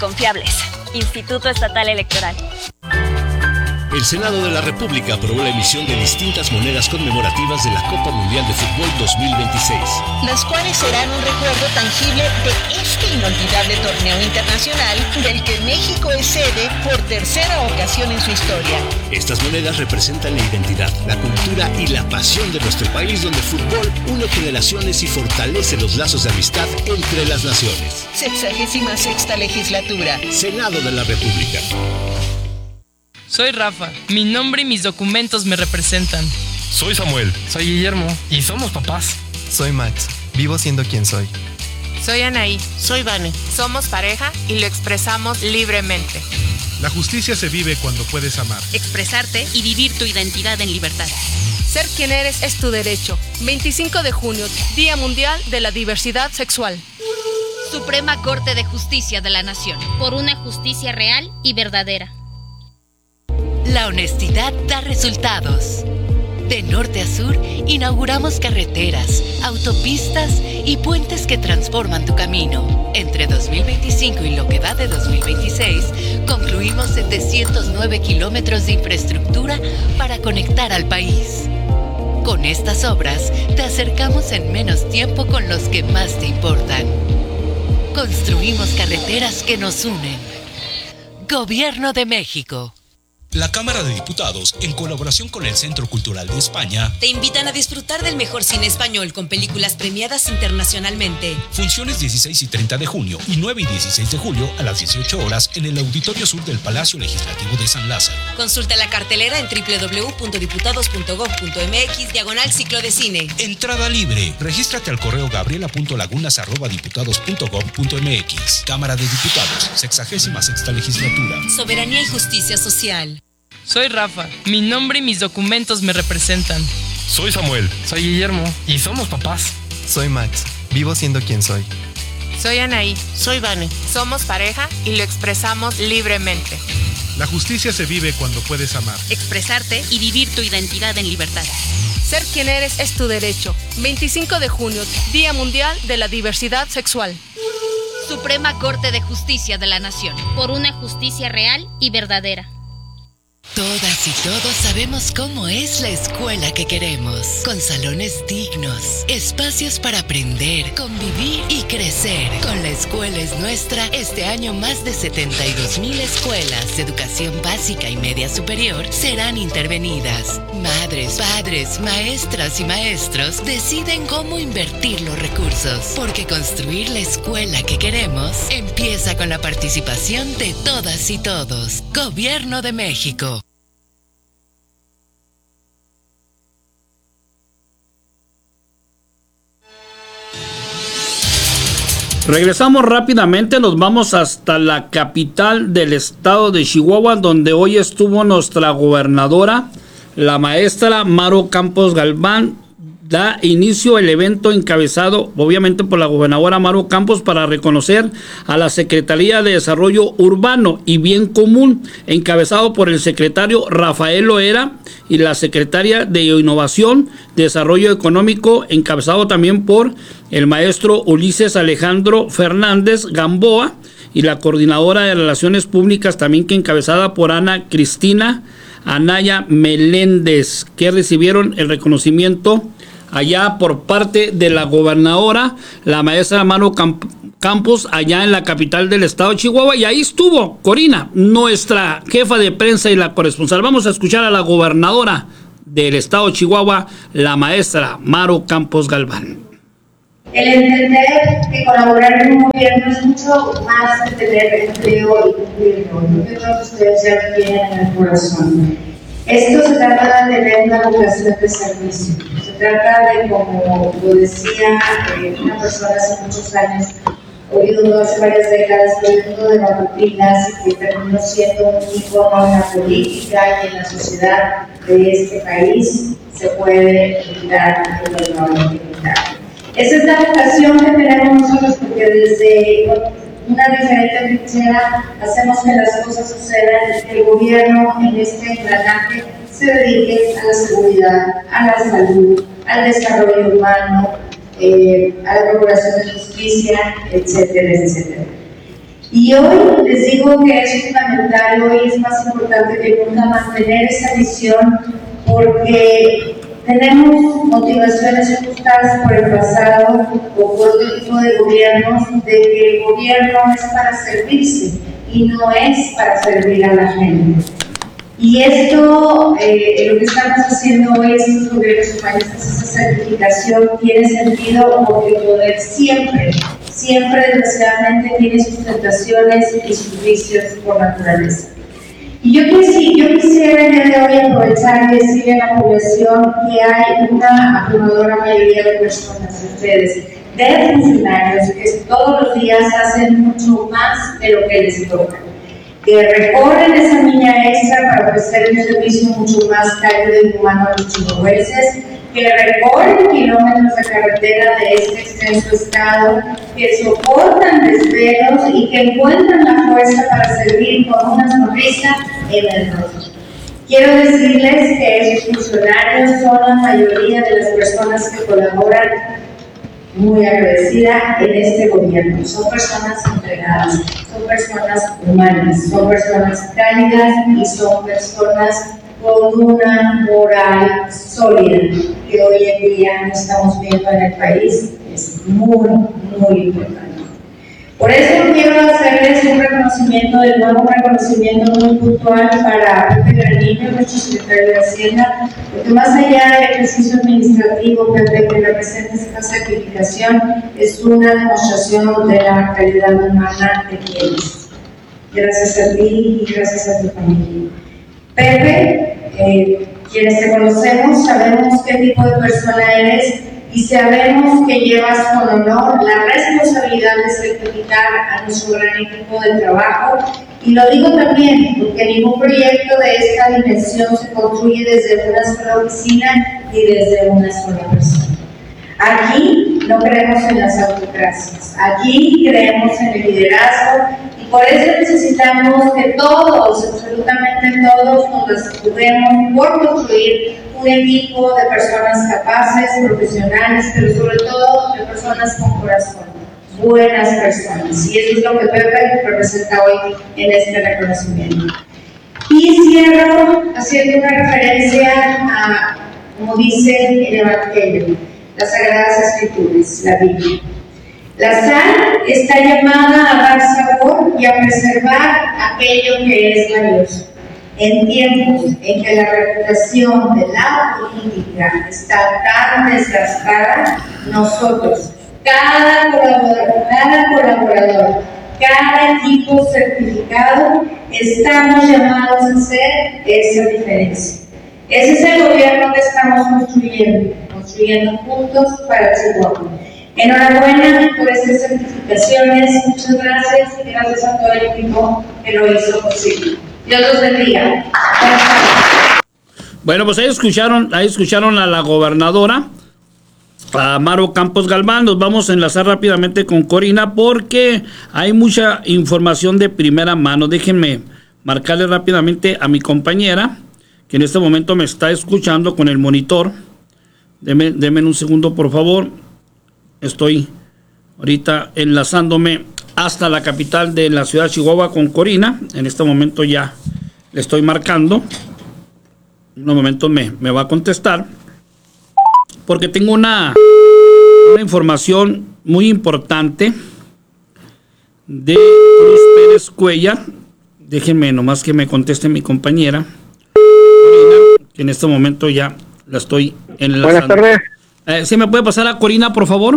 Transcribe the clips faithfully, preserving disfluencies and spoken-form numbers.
Confiables. Instituto Estatal Electoral. El Senado de la República aprobó la emisión de distintas monedas conmemorativas de la Copa Mundial de Fútbol dos mil veintiséis, las cuales serán un recuerdo tangible de este inolvidable torneo internacional del que México es sede por tercera ocasión en su historia. Estas monedas representan la identidad, la cultura y la pasión de nuestro país, donde el fútbol une generaciones y fortalece los lazos de amistad entre las naciones. Sexagésima sexta legislatura. Senado de la República. Soy Rafa, mi nombre y mis documentos me representan. Soy Samuel. Soy Guillermo. Y somos papás. Soy Max, vivo siendo quien soy. Soy Anaí. Soy Vane. Somos pareja y lo expresamos libremente. La justicia se vive cuando puedes amar, expresarte y vivir tu identidad en libertad. Ser quien eres es tu derecho. veinticinco de junio, Día Mundial de la Diversidad Sexual. Suprema Corte de Justicia de la Nación. Por una justicia real y verdadera. La honestidad da resultados. De norte a sur, inauguramos carreteras, autopistas y puentes que transforman tu camino. Entre dos mil veinticinco y lo que va de dos mil veintiséis, concluimos setecientos nueve kilómetros de infraestructura para conectar al país. Con estas obras, te acercamos en menos tiempo con los que más te importan. Construimos carreteras que nos unen. Gobierno de México. La Cámara de Diputados, en colaboración con el Centro Cultural de España, te invitan a disfrutar del mejor cine español con películas premiadas internacionalmente. Funciones dieciséis y treinta de junio y nueve y dieciséis de julio a las dieciocho horas en el Auditorio Sur del Palacio Legislativo de San Lázaro. Consulta la cartelera en doble u doble u doble u punto diputados punto gob punto eme equis diagonal ciclo de cine. Entrada libre. Regístrate al correo gabriela punto lagunas arroba diputados punto gob punto eme equis. Cámara de Diputados, sexagésima sexta legislatura. Soberanía y justicia social. Soy Rafa, mi nombre y mis documentos me representan. Soy Samuel. Soy Guillermo. Y somos papás. Soy Max, vivo siendo quien soy. Soy Anaí. Soy Vane. Somos pareja y lo expresamos libremente. La justicia se vive cuando puedes amar, expresarte y vivir tu identidad en libertad. Ser quien eres es tu derecho. veinticinco de junio, Día Mundial de la Diversidad Sexual. Suprema Corte de Justicia de la Nación. Por una justicia real y verdadera. Todas y todos sabemos cómo es la escuela que queremos, con salones dignos, espacios para aprender, convivir y crecer. Con La Escuela es Nuestra, este año más de setenta y dos mil escuelas de educación básica y media superior serán intervenidas. Madres, padres, maestras y maestros deciden cómo invertir los recursos, porque construir la escuela que queremos empieza con la participación de todas y todos. Gobierno de México. Regresamos rápidamente, nos vamos hasta la capital del estado de Chihuahua, donde hoy estuvo nuestra gobernadora, la maestra Maru Campos Galván. Da inicio el evento encabezado obviamente por la gobernadora Maru Campos para reconocer a la Secretaría de Desarrollo Urbano y Bien Común, encabezado por el secretario Rafael Loera, y la secretaria de Innovación, Desarrollo Económico, encabezado también por el maestro Ulises Alejandro Fernández Gamboa, y la coordinadora de Relaciones Públicas también que encabezada por Ana Cristina Anaya Meléndez, que recibieron el reconocimiento allá por parte de la gobernadora, la maestra Maru Campos, allá en la capital del estado de Chihuahua. Y ahí estuvo Corina, nuestra jefa de prensa y la corresponsal. Vamos a escuchar a la gobernadora del estado de Chihuahua, la maestra Maru Campos Galván. El entender que colaborar en un gobierno es mucho más que tener empleo y cumplirlo. Yo creo que ustedes ya lo tienen en el corazón. Esto se trata de tener una vocación de servicio. Se trata de, como lo decía eh, una persona hace muchos años, oriundo hace varias décadas, oriundo de matutinas, que terminó siendo un icono en la política y en la sociedad de este país, se puede quitar el honor de quitar. Esa es la vocación que tenemos nosotros, porque desde una diferente trinchera hacemos que las cosas sucedan, que el gobierno en este engranaje se dedique a la seguridad, a la salud, al desarrollo humano, eh, a la procuración de justicia, etcétera, etcétera. Y hoy les digo que es fundamental, hoy es más importante que nunca mantener esa visión, porque tenemos motivaciones justas por el pasado o por otro tipo de gobiernos, de que el gobierno es para servirse y no es para servir a la gente. Y esto, eh, lo que estamos haciendo hoy, estos gobiernos humanistas, esa certificación tiene sentido porque el poder siempre, siempre desgraciadamente tiene sus tentaciones y sus vicios por naturaleza. Y yo, quisi, yo quisiera el día de hoy aprovechar y decirle a la población que hay una abrumadora mayoría de personas, ustedes, de funcionarios que todos los días hacen mucho más de lo que les toca, que recorren esa milla extra para ofrecer un servicio mucho más cálido y humano a los chihuahuenses, que recorren kilómetros de carretera de este extenso estado, que soportan desvelos y que encuentran la fuerza para servir con una sonrisa en el rostro. Quiero decirles que esos funcionarios son la mayoría de las personas que colaboran, muy agradecida, en este gobierno. Son personas entregadas, son personas humanas, son personas cálidas y son personas con una moral sólida que hoy en día no estamos viendo en el país. Es muy, muy importante. Por eso quiero hacerles un reconocimiento, de nuevo un reconocimiento muy puntual para Pepe Granillo, nuestro secretario de Hacienda, porque más allá del ejercicio administrativo, Pepe, que representa esta certificación, es una demostración de la calidad humana de quienes. Gracias a ti y gracias a tu familia. Pepe, eh, quienes te conocemos sabemos qué tipo de persona eres y sabemos que llevas con honor la responsabilidad de certificar a nuestro gran equipo de trabajo, y lo digo también porque ningún proyecto de esta dimensión se construye desde una sola oficina ni desde una sola persona. Aquí no creemos en las autocracias, aquí creemos en el liderazgo, y por eso necesitamos que todos, absolutamente todos, nos las juguemos por construir un equipo de personas capaces, profesionales, pero sobre todo de personas con corazón, buenas personas. Y eso es lo que Pepe representa hoy en este reconocimiento. Y cierro haciendo una referencia a, como dice el Evangelio, las Sagradas Escrituras, la Biblia. La sal está llamada a dar sabor y a preservar aquello que es valioso. En tiempos en que la reputación de la política está tan desgastada, nosotros, cada colaborador, cada colaborador, cada equipo certificado, estamos llamados a hacer esa diferencia. Ese es el gobierno que estamos construyendo, construyendo juntos para Chihuahua. Enhorabuena por estas certificaciones, muchas gracias y gracias a todo el equipo que lo hizo posible. Dios los bendiga. Bueno, pues ahí escucharon, ahí escucharon a la gobernadora, a Maro Campos Galván. Nos vamos a enlazar rápidamente con Corina porque hay mucha información de primera mano. Déjenme marcarle rápidamente a mi compañera, que en este momento me está escuchando con el monitor. Deme, deme un segundo, por favor. Estoy ahorita enlazándome hasta la capital de la ciudad de Chihuahua con Corina. En este momento ya le estoy marcando. En unos momentos me, me va a contestar, porque tengo una, una información muy importante de Cruz Pérez Cuellar. Déjenme nomás que me conteste mi compañera Corina, que en este momento ya la estoy enlazando. Buenas tardes. Eh, ¿Sí me puede pasar a Corina, por favor?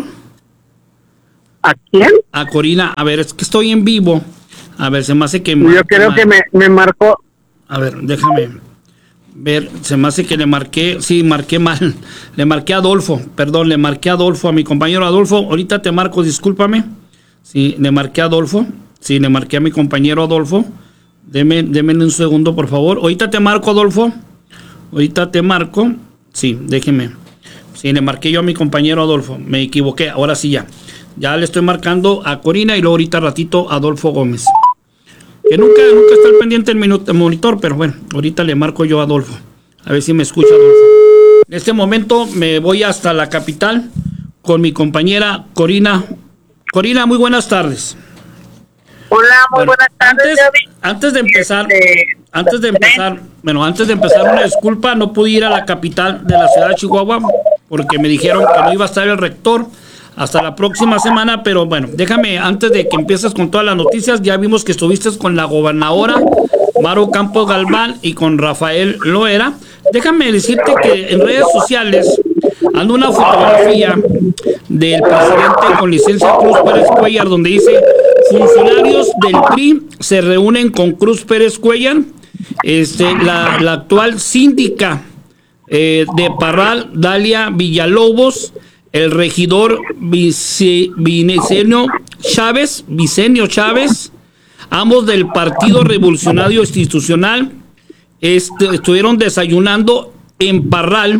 ¿A quién? A Corina. A ver, es que estoy en vivo. A ver, se me hace que... Yo marco, creo mal. que me, me marcó... A ver, déjame ver. Se me hace que le marqué... Sí, marqué mal. Le marqué a Adolfo. Perdón, le marqué a Adolfo, a mi compañero Adolfo. Ahorita te marco, discúlpame. Sí, le marqué a Adolfo. Sí, le marqué a mi compañero Adolfo. Deme, deme un segundo, por favor. Ahorita te marco, Adolfo. Ahorita te marco. Sí, déjeme... Sí, le marqué yo a mi compañero Adolfo. Me equivoqué, ahora sí ya. Ya le estoy marcando a Corina y luego ahorita ratito a Adolfo Gómez. Que nunca, nunca está al pendiente el, minuto, el monitor, pero bueno, ahorita le marco yo a Adolfo. A ver si me escucha Adolfo. En este momento me voy hasta la capital con mi compañera Corina. Corina, muy buenas tardes. Hola, muy Bueno, buenas tardes, antes, Gaby. antes de empezar, Este, antes de empezar, bueno, antes de empezar una disculpa, no pude ir a la capital de la ciudad de Chihuahua porque me dijeron que no iba a estar el rector hasta la próxima semana, pero bueno, déjame, antes de que empieces con todas las noticias, ya vimos que estuviste con la gobernadora Maru Campos Galván y con Rafael Loera. Déjame decirte que en redes sociales anda una fotografía del presidente con licencia Cruz Pérez Cuellar, donde dice: funcionarios del P R I se reúnen con Cruz Pérez Cuellar, este, la, la actual síndica eh, de Parral, Dalia Villalobos, el regidor Vice, Vicenio Chávez, Vicenio Chávez, ambos del Partido Revolucionario Institucional, este, estuvieron desayunando en Parral,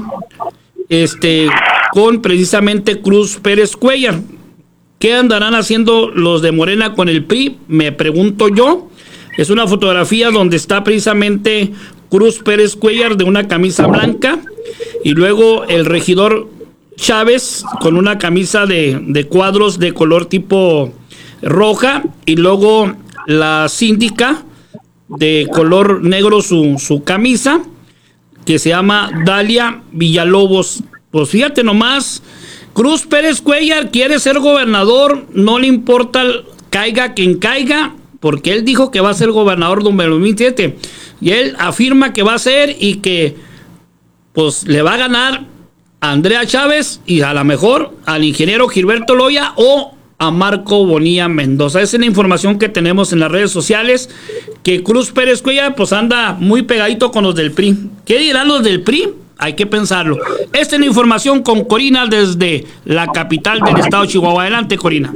este, con precisamente Cruz Pérez Cuellar. ¿Qué andarán haciendo los de Morena con el P R I? Me pregunto yo. Es una fotografía donde está precisamente Cruz Pérez Cuellar de una camisa blanca y luego el regidor Chávez con una camisa de, de cuadros de color tipo roja y luego la síndica de color negro su, su camisa, que se llama Dalia Villalobos. Pues fíjate nomás, Cruz Pérez Cuellar quiere ser gobernador, no le importa, caiga quien caiga, porque él dijo que va a ser gobernador número dos mil siete y él afirma que va a ser y que pues le va a ganar a Andrea Chávez y a lo mejor al ingeniero Gilberto Loya o a Marco Bonilla Mendoza. Esa es la información que tenemos en las redes sociales, que Cruz Pérez Cuellar pues anda muy pegadito con los del P R I. ¿Qué dirán los del P R I? Hay que pensarlo. Esta es la información con Corina desde la capital del estado de Chihuahua. Adelante, Corina.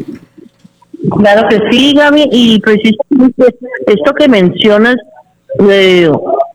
Claro que sí, Gaby, y precisamente esto que mencionas de,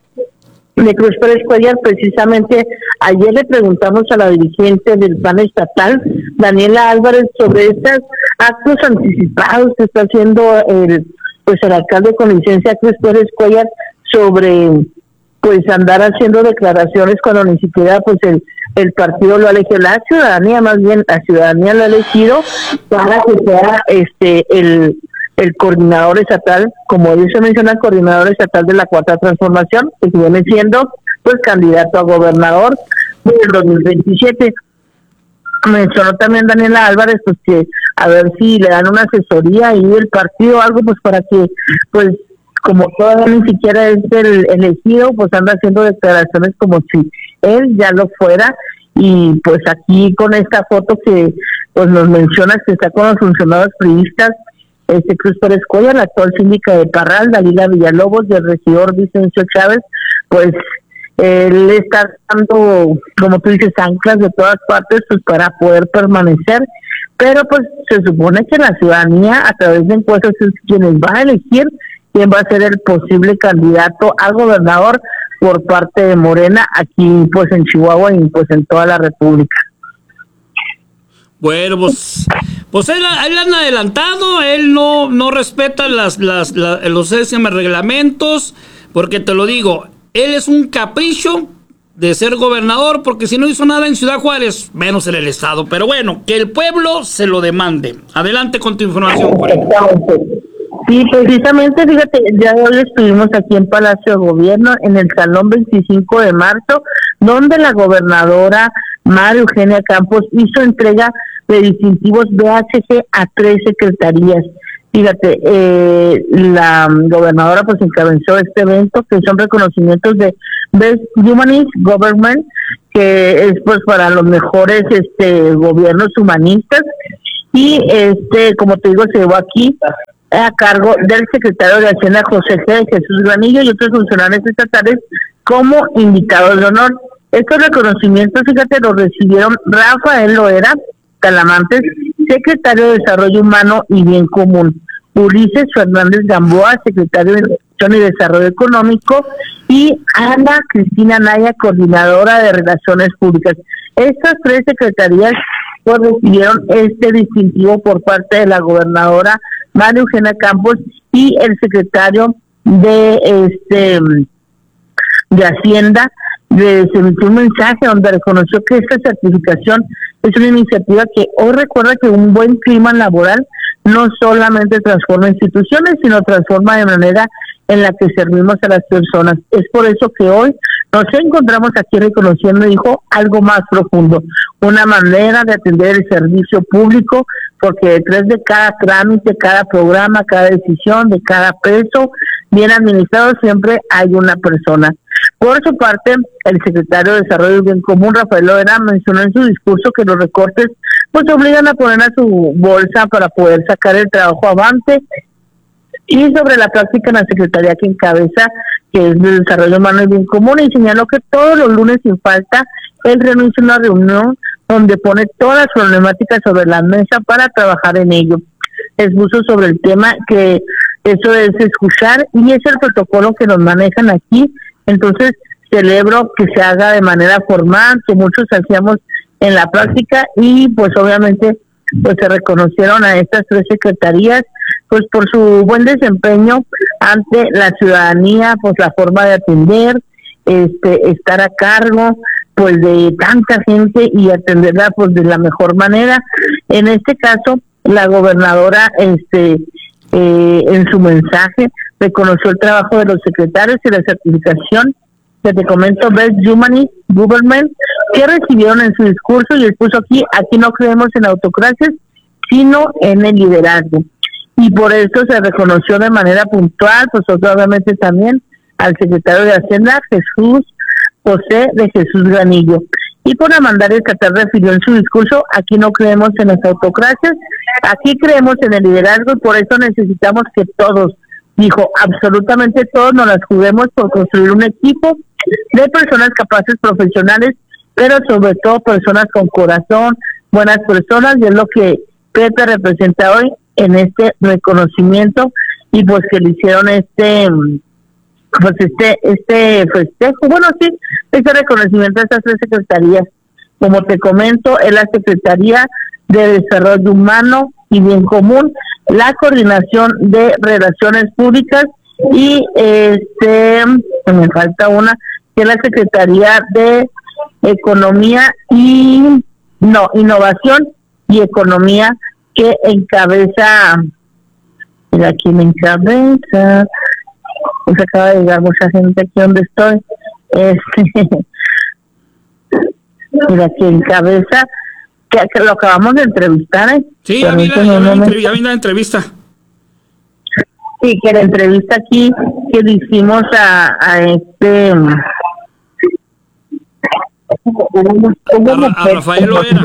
de Cruz Pérez Cuellar, precisamente ayer le preguntamos a la dirigente del P A N estatal, Daniela Álvarez, sobre estos actos anticipados que está haciendo el, pues el alcalde con licencia Cruz Pérez Cuellar sobre pues andar haciendo declaraciones cuando ni siquiera pues el el partido lo ha elegido, la ciudadanía, más bien la ciudadanía lo ha elegido para que sea este el el coordinador estatal, como ellos se menciona, coordinador estatal de la Cuarta Transformación, que viene siendo pues candidato a gobernador en el dos mil veintisiete. Mencionó también Daniela Álvarez pues que a ver si le dan una asesoría y el partido algo pues para que pues como todavía ni siquiera es el elegido, pues anda haciendo declaraciones como si él ya lo fuera. Y pues aquí con esta foto que pues nos mencionas que está con los funcionarios priistas, este Cruz Pérez Cuellar, la actual síndica de Parral, Dalila Villalobos, y el regidor Vicencio Chávez, pues él está dando, como tú dices, anclas de todas partes pues para poder permanecer, pero pues se supone que la ciudadanía a través de encuestas es quienes va a elegir quién va a ser el posible candidato al gobernador por parte de Morena aquí pues en Chihuahua y pues en toda la República. Bueno, pues, pues él, él anda adelantado, él no, no respeta las, las, las, los reglamentos, porque te lo digo, él es un capricho de ser gobernador, porque si no hizo nada en Ciudad Juárez, menos en el estado. Pero bueno, que el pueblo se lo demande. Adelante con tu información, Corina. Sí, precisamente, fíjate, ya hoy estuvimos aquí en Palacio de Gobierno, en el Salón veinticinco de marzo, donde la gobernadora María Eugenia Campos hizo entrega de distintivos B H G a tres secretarías. Fíjate, eh, la gobernadora pues encabezó este evento, que son reconocimientos de Best Humanist Government, que es pues para los mejores este gobiernos humanistas, y este, como te digo, se llevó aquí a cargo del secretario de Hacienda José G. Jesús Granillo y otros funcionarios estatales como invitados de honor. Estos reconocimientos, fíjate, los recibieron Rafael Loera Talamantes, secretario de Desarrollo Humano y Bien Común, Ulises Fernández Gamboa, secretario de Inversión y Desarrollo Económico, y Ana Cristina Naya, coordinadora de Relaciones Públicas. Estas tres secretarías pues recibieron este distintivo por parte de la gobernadora María Eugenia Campos y el secretario de este de Hacienda. Les emitió un mensaje donde reconoció que esta certificación es una iniciativa que hoy recuerda que un buen clima laboral no solamente transforma instituciones, sino transforma de manera en la que servimos a las personas. Es por eso que hoy nos encontramos aquí reconociendo, dijo, algo más profundo, una manera de atender el servicio público, porque detrás de cada trámite, cada programa, cada decisión, de cada peso bien administrado, siempre hay una persona. Por su parte, el secretario de Desarrollo Bien Común, Rafael Loera, mencionó en su discurso que los recortes pues obligan a poner a su bolsa para poder sacar el trabajo avante. Y sobre la práctica en la Secretaría que encabeza, que es de Desarrollo Humano y Bien Común, y señaló que todos los lunes sin falta él renuncia a una reunión donde pone todas las problemáticas sobre la mesa para trabajar en ello. Expuso sobre el tema que eso es escuchar y es el protocolo que nos manejan aquí. Entonces celebro que se haga de manera formal, que muchos hacíamos en la práctica, y pues obviamente pues se reconocieron a estas tres secretarías pues por su buen desempeño ante la ciudadanía, pues la forma de atender, este estar a cargo pues de tanta gente y atenderla pues de la mejor manera. En este caso la gobernadora este eh, en su mensaje reconoció el trabajo de los secretarios y la certificación que te comento, Best Humanist Government, que recibieron en su discurso, y expuso aquí, aquí no creemos en autocracias, sino en el liderazgo. Y por eso se reconoció de manera puntual, pues obviamente también al secretario de Hacienda, Jesús José de Jesús Granillo. Y por la mandaria estatal refirió en su discurso, aquí no creemos en las autocracias, aquí creemos en el liderazgo, y por eso necesitamos que todos, dijo, absolutamente todos nos las juguemos por construir un equipo de personas capaces, profesionales, pero sobre todo personas con corazón, buenas personas, y es lo que Pepe representa hoy en este reconocimiento, y pues que le hicieron este pues este este festejo, bueno sí, este reconocimiento a estas tres secretarías. Como te comento, es la Secretaría de Desarrollo Humano y Bien Común, la Coordinación de Relaciones Públicas, y este me falta una, que es la Secretaría de Economía y no Innovación y Economía, que encabeza, mira quién encabeza, pues acaba de llegar mucha gente aquí donde estoy, este, mira quién encabeza, que, que lo acabamos de entrevistar, ¿eh? Sí, ya vi la, ya vi la entrev- ya vi la entrevista. Sí, que la entrevista aquí que le hicimos a, a este a, a Rafael Loera.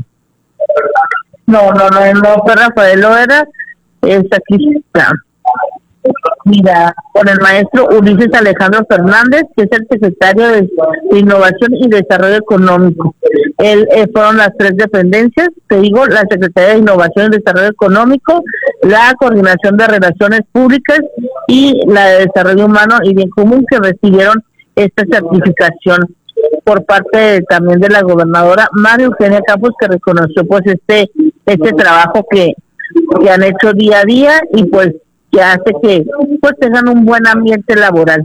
No, no, no, no fue Rafael Loera, es aquí está. Mira, con el maestro Ulises Alejandro Fernández, que es el secretario de, de Innovación y Desarrollo Económico. Él eh, fueron las tres dependencias, te digo, la Secretaría de Innovación y Desarrollo Económico, la Coordinación de Relaciones Públicas y la de Desarrollo Humano y Bien Común, que recibieron esta certificación por parte de, también de la gobernadora María Eugenia Campos, que reconoció pues este este trabajo que, que han hecho día a día, y pues que hace que pues tengan un buen ambiente laboral.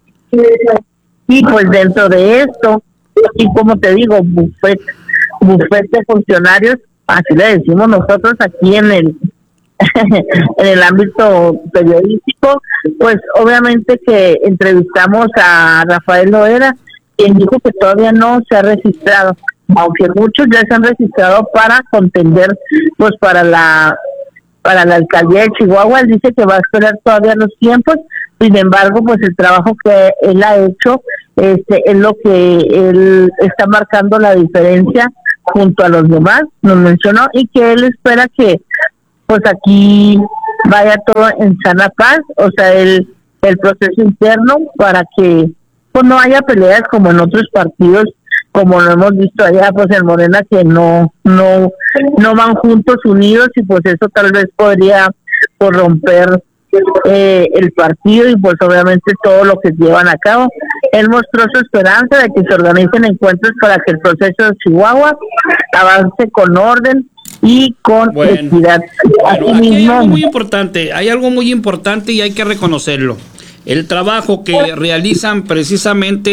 Y pues dentro de esto, y como te digo, buffet, buffet de funcionarios, así le decimos nosotros aquí en el en el ámbito periodístico, pues obviamente que entrevistamos a Rafael Loera, quien dijo que todavía no se ha registrado, aunque muchos ya se han registrado para contender pues para la para la alcaldía de Chihuahua. Él dice que va a esperar todavía los tiempos, sin embargo pues el trabajo que él ha hecho este es lo que él está marcando la diferencia junto a los demás, nos mencionó, y que él espera que pues aquí vaya todo en sana paz, o sea el el proceso interno, para que pues no haya peleas como en otros partidos, como lo hemos visto allá pues en Morena, que no no no van juntos unidos, y pues eso tal vez podría pues, romper eh, el partido y pues obviamente todo lo que llevan a cabo. Él mostró su esperanza de que se organicen encuentros para que el proceso de Chihuahua avance con orden y con bueno, equidad. Bueno, aquí hay algo muy importante, hay algo muy importante y hay que reconocerlo. El trabajo que realizan precisamente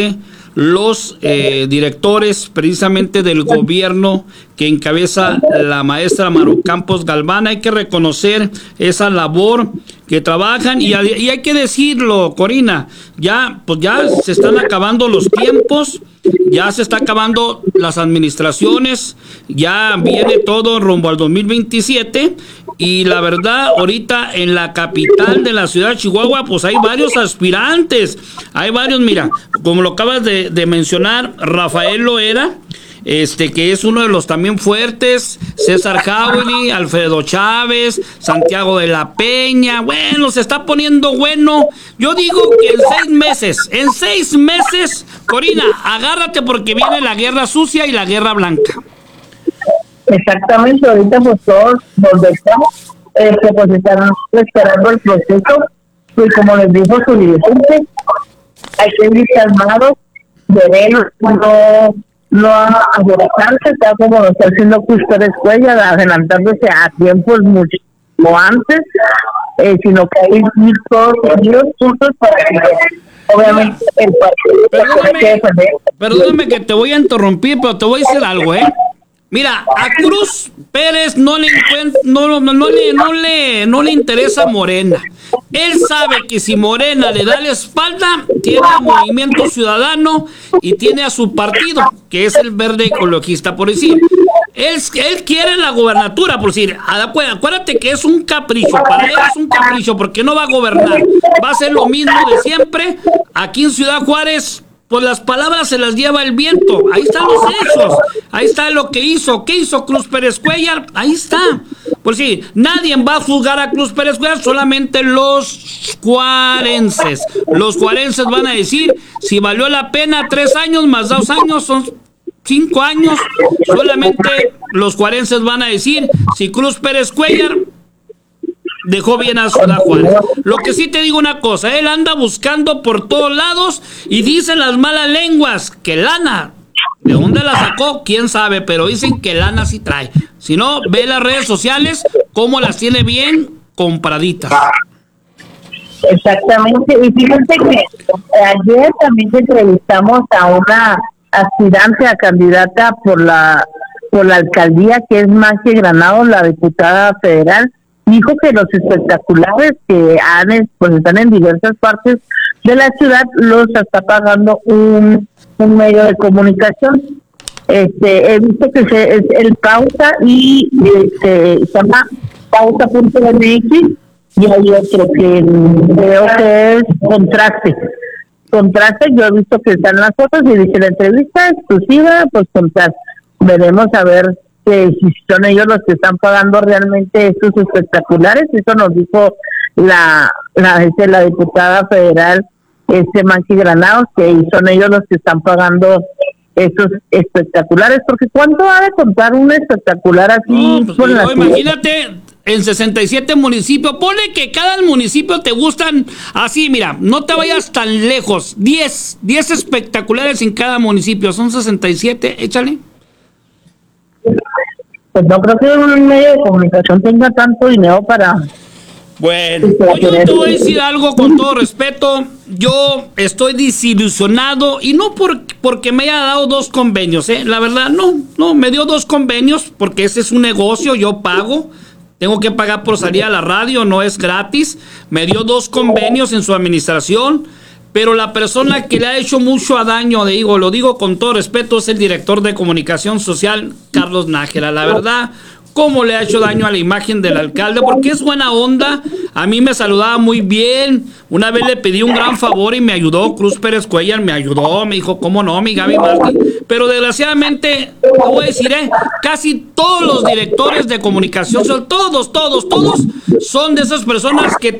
los eh, directores precisamente del gobierno que encabeza la maestra Maru Campos Galván. Hay que reconocer esa labor que trabajan y, y hay que decirlo, Corina, ya pues ya se están acabando los tiempos, ya se está acabando las administraciones, ya viene todo rumbo al dos mil veintisiete y la verdad ahorita en la capital de la ciudad de Chihuahua pues hay varios aspirantes, hay varios, mira, como lo acabas de, de mencionar, Rafael Loera, este que es uno de los también fuertes, César Jauregui, Alfredo Chávez, Santiago de la Peña. Bueno, se está poniendo bueno. Yo digo que en seis meses, en seis meses, Corina, agárrate porque viene la guerra sucia y la guerra blanca. Exactamente, ahorita pues todos volvemos, este, pues están esperando el proceso y como les dijo su dirigente, hay que ir calmados, debemos no no agotarse, está como lo está haciendo Cruz Pérez Cuellar, adelantándose a tiempos mucho antes, eh, sino que hay que ir todos unidos juntos para que obviamente el partido perdóname, perdóname que te voy a interrumpir, pero te voy a decir algo, ¿eh? Mira, a Cruz Pérez no le no, no, no, no le no le no le interesa Morena. Él sabe que si Morena le da la espalda, tiene a Movimiento Ciudadano y tiene a su partido, que es el Verde Ecologista, por decir. Él, él quiere la gobernatura, por decir. Acuérdate que es un capricho, para él es un capricho, porque no va a gobernar. Va a ser lo mismo de siempre. Aquí en Ciudad Juárez, pues las palabras se las lleva el viento. Ahí están los hechos. Ahí está lo que hizo. ¿Qué hizo Cruz Pérez Cuellar? Ahí está. Por si nadie va a juzgar a Cruz Pérez Cuellar, solamente los juarenses. Los juarenses van a decir si valió la pena tres años más dos años, son cinco años. Solamente los juarenses van a decir si Cruz Pérez Cuellar dejó bien a Ciudad Juárez. Lo que sí te digo una cosa, él anda buscando por todos lados y dicen las malas lenguas que lana. ¿De dónde la sacó? ¿Quién sabe? Pero dicen que lana sí trae. Si no, ve las redes sociales, cómo las tiene bien compraditas. Exactamente. Y fíjate que ayer también entrevistamos a una aspirante a candidata por la por la alcaldía, que es Maggie Granados, la diputada federal. Dijo que los espectaculares que han, pues están en diversas partes de la ciudad los está pagando un, un medio de comunicación. Este, he visto que se, es el Pauta y este, se llama pauta punto m x y hay otro que creo que es Contraste. Contraste, yo he visto que están las fotos y dice la entrevista exclusiva, pues Contraste. Veremos a ver que si son ellos los que están pagando realmente estos espectaculares. Eso nos dijo la la, este, la diputada federal este Maggie Granados, que son ellos los que están pagando estos espectaculares, porque ¿cuánto ha de contar un espectacular así? No, pues, por no, imagínate, en sesenta y siete municipios, ponle que cada municipio te gustan así, mira, no te vayas tan lejos, diez, diez espectaculares en cada municipio, son sesenta y siete, échale. Pues no creo que un medio de comunicación tenga tanto dinero para... Bueno, yo te voy a decir algo con todo respeto. Yo estoy desilusionado y no por, porque me haya dado dos convenios, ¿eh? La verdad, no, no, me dio dos convenios porque ese es un negocio, yo pago. Tengo que pagar por salir a la radio, no es gratis. Me dio dos convenios en su administración, pero la persona que le ha hecho mucho daño, digo, lo digo con todo respeto, es el director de comunicación social, Carlos Nájera. La verdad, cómo le ha hecho daño a la imagen del alcalde, porque es buena onda, a mí me saludaba muy bien, una vez le pedí un gran favor y me ayudó, Cruz Pérez Cuellar me ayudó, me dijo, cómo no, mi Gaby Martín, pero desgraciadamente, te voy a decir, eh, casi todos los directores de comunicación, todos, todos, todos, son de esas personas que